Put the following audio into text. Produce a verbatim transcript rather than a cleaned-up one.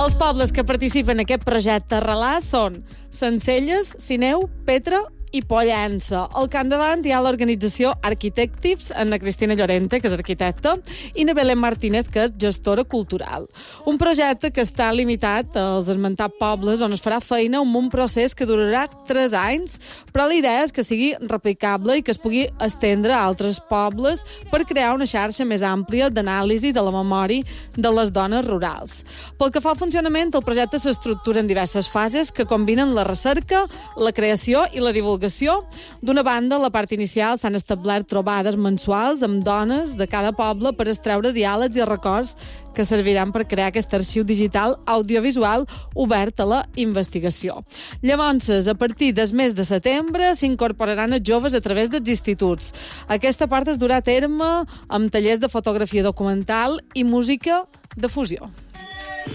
Els pobles que participen en aquest projecte Relà són Sencelles, Sineu, Petra i Pollença. Al capdavant hi ha l'organització Architectives, en la Cristina Llorente, que és arquitecta, i na Belén Martínez, que és gestora cultural. Un projecte que està limitat als esmentats pobles, on es farà feina amb un procés que durarà tres anys, però la idea és que sigui replicable i que es pugui estendre a altres pobles per crear una xarxa més àmplia d'anàlisi de la memòria de les dones rurals. Pel que fa al funcionament, el projecte s'estructura en diverses fases que combinen la recerca, la creació i la divulgació. D'una banda, a la part inicial s'han establert trobades mensuals amb dones de cada poble per extreure diàlegs i records que serviran per crear aquest arxiu digital audiovisual obert a la investigació. Llavors, a partir del mes de setembre, s'incorporaran els joves a través dels instituts. Aquesta part es durà a terme amb tallers de fotografia documental i música de fusió.